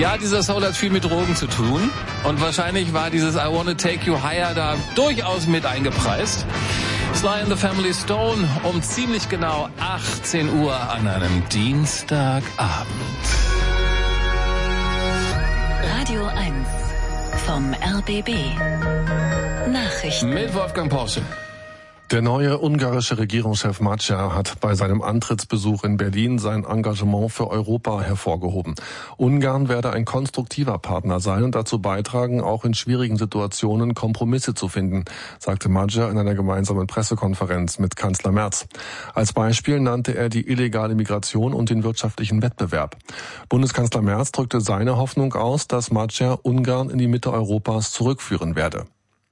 Ja, dieser Soul hat viel mit Drogen zu tun. Und wahrscheinlich war dieses I Wanna Take You Higher da durchaus mit eingepreist. Sly and the Family Stone um ziemlich genau 18 Uhr an einem Dienstagabend. Radio 1 vom RBB. Nachrichten. Mit Wolfgang Porsche. Der neue ungarische Regierungschef Magyar hat bei seinem Antrittsbesuch in Berlin sein Engagement für Europa hervorgehoben. Ungarn werde ein konstruktiver Partner sein und dazu beitragen, auch in schwierigen Situationen Kompromisse zu finden, sagte Magyar in einer gemeinsamen Pressekonferenz mit Kanzler Merz. Als Beispiel nannte er die illegale Migration und den wirtschaftlichen Wettbewerb. Bundeskanzler Merz drückte seine Hoffnung aus, dass Magyar Ungarn in die Mitte Europas zurückführen werde.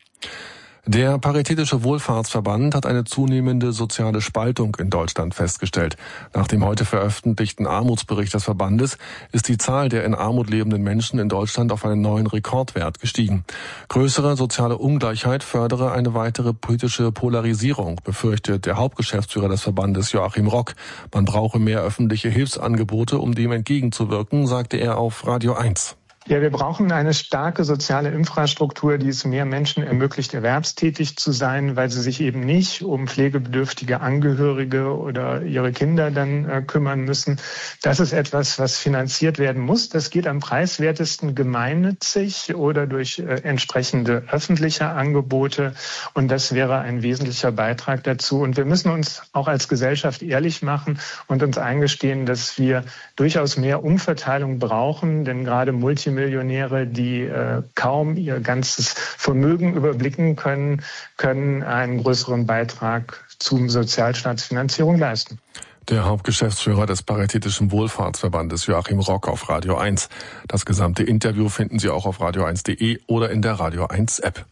Der Paritätische Wohlfahrtsverband hat eine zunehmende soziale Spaltung in Deutschland festgestellt. Nach dem heute veröffentlichten Armutsbericht des Verbandes ist die Zahl der in Armut lebenden Menschen in Deutschland auf einen neuen Rekordwert gestiegen. Größere soziale Ungleichheit fördere eine weitere politische Polarisierung, befürchtet der Hauptgeschäftsführer des Verbandes Joachim Rock. Man brauche mehr öffentliche Hilfsangebote, um dem entgegenzuwirken, sagte er auf Radio 1. Ja, wir brauchen eine starke soziale Infrastruktur, die es mehr Menschen ermöglicht, erwerbstätig zu sein, weil sie sich eben nicht um pflegebedürftige Angehörige oder ihre Kinder dann kümmern müssen. Das ist etwas, was finanziert werden muss. Das geht am preiswertesten gemeinnützig oder durch entsprechende öffentliche Angebote. Und das wäre ein wesentlicher Beitrag dazu. Und wir müssen uns auch als Gesellschaft ehrlich machen und uns eingestehen, dass wir durchaus mehr Umverteilung brauchen, denn gerade Multimillionäre, die kaum ihr ganzes Vermögen überblicken können einen größeren Beitrag zum Sozialstaatsfinanzierung leisten. Der Hauptgeschäftsführer des Paritätischen Wohlfahrtsverbandes Joachim Rock auf Radio 1. Das gesamte Interview finden Sie auch auf radio1.de oder in der Radio 1 App.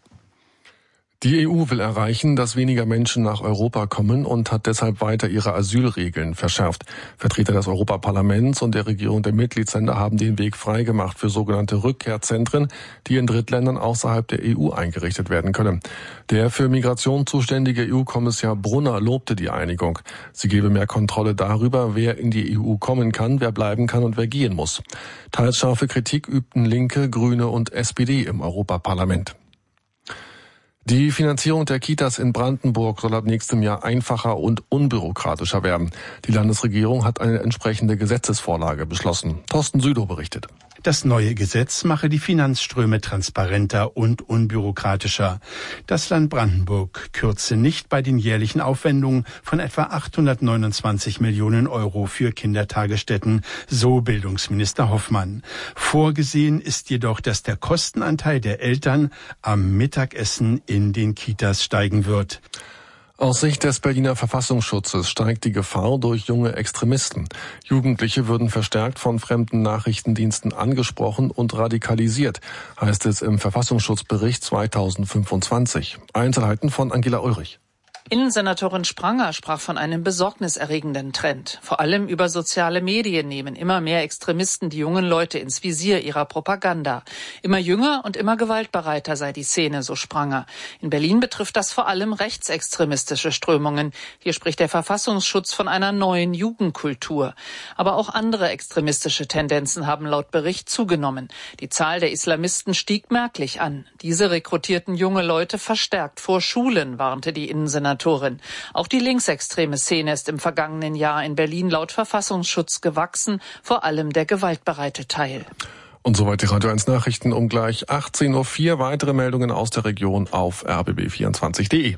Die EU will erreichen, dass weniger Menschen nach Europa kommen und hat deshalb weiter ihre Asylregeln verschärft. Vertreter des Europaparlaments und der Regierung der Mitgliedsländer haben den Weg freigemacht für sogenannte Rückkehrzentren, die in Drittländern außerhalb der EU eingerichtet werden können. Der für Migration zuständige EU-Kommissar Brunner lobte die Einigung. Sie gebe mehr Kontrolle darüber, wer in die EU kommen kann, wer bleiben kann und wer gehen muss. Teils scharfe Kritik übten Linke, Grüne und SPD im Europaparlament. Die Finanzierung der Kitas in Brandenburg soll ab nächstem Jahr einfacher und unbürokratischer werden. Die Landesregierung hat eine entsprechende Gesetzesvorlage beschlossen. Thorsten Südow berichtet. Das neue Gesetz mache die Finanzströme transparenter und unbürokratischer. Das Land Brandenburg kürze nicht bei den jährlichen Aufwendungen von etwa 829 Millionen Euro für Kindertagesstätten, so Bildungsminister Hoffmann. Vorgesehen ist jedoch, dass der Kostenanteil der Eltern am Mittagessen in den Kitas steigen wird. Aus Sicht des Berliner Verfassungsschutzes steigt die Gefahr durch junge Extremisten. Jugendliche würden verstärkt von fremden Nachrichtendiensten angesprochen und radikalisiert, heißt es im Verfassungsschutzbericht 2025. Einzelheiten von Angela Ulrich. Innensenatorin Spranger sprach von einem besorgniserregenden Trend. Vor allem über soziale Medien nehmen immer mehr Extremisten die jungen Leute ins Visier ihrer Propaganda. Immer jünger und immer gewaltbereiter sei die Szene, so Spranger. In Berlin betrifft das vor allem rechtsextremistische Strömungen. Hier spricht der Verfassungsschutz von einer neuen Jugendkultur. Aber auch andere extremistische Tendenzen haben laut Bericht zugenommen. Die Zahl der Islamisten stieg merklich an. Diese rekrutierten junge Leute verstärkt vor Schulen, warnte die Innensenatorin. Auch die linksextreme Szene ist im vergangenen Jahr in Berlin laut Verfassungsschutz gewachsen, vor allem der gewaltbereite Teil. Und soweit die Radio 1 Nachrichten um gleich 18.04 Uhr. Weitere Meldungen aus der Region auf rbb24.de.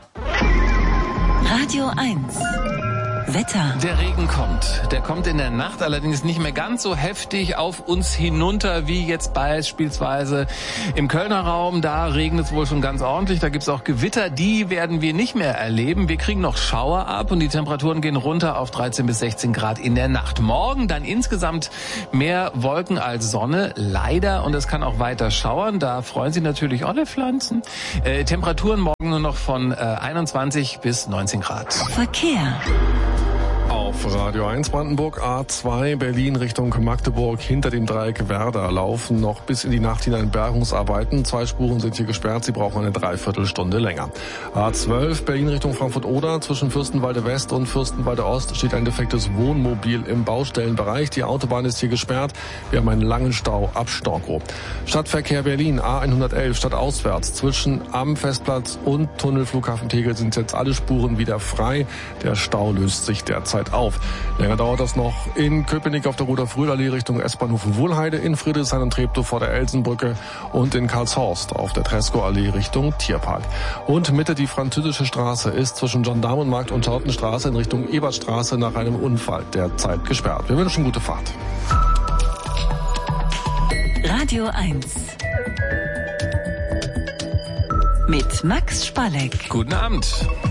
Radio 1. Wetter. Der Regen kommt. Der kommt in der Nacht, allerdings nicht mehr ganz so heftig auf uns hinunter wie jetzt beispielsweise im Kölner Raum. Da regnet es wohl schon ganz ordentlich. Da gibt es auch Gewitter. Die werden wir nicht mehr erleben. Wir kriegen noch Schauer ab und die Temperaturen gehen runter auf 13 bis 16 Grad in der Nacht. Morgen dann insgesamt mehr Wolken als Sonne. Leider. Und es kann auch weiter schauern. Da freuen sich natürlich alle Pflanzen. Temperaturen morgen nur noch von 21 bis 19 Grad. Verkehr. Auf auf Radio 1 Brandenburg, A2 Berlin Richtung Magdeburg hinter dem Dreieck Werder laufen noch bis in die Nacht hinein Bergungsarbeiten. 2 Spuren sind hier gesperrt, sie brauchen eine Dreiviertelstunde länger. A12 Berlin Richtung Frankfurt-Oder, zwischen Fürstenwalde West und Fürstenwalde Ost steht ein defektes Wohnmobil im Baustellenbereich. Die Autobahn ist hier gesperrt. Wir haben einen langen Stau ab Storkow. Stadtverkehr Berlin, A111 stadtauswärts. Zwischen am Festplatz und Tunnelflughafen Tegel sind jetzt alle Spuren wieder frei. Der Stau löst sich derzeit auf. Länger dauert das noch in Köpenick auf der Rudolf-Röhl-Allee Richtung S-Bahnhof Wohlheide, in Friedrichshain und Treptow vor der Elsenbrücke und in Karlshorst auf der Tresco-Allee Richtung Tierpark. Und Mitte die Französische Straße ist zwischen Gendarmenmarkt und Tortenstraße in Richtung Ebertstraße nach einem Unfall derzeit gesperrt. Wir wünschen gute Fahrt. Radio 1 mit Max Spalleck. Guten Abend.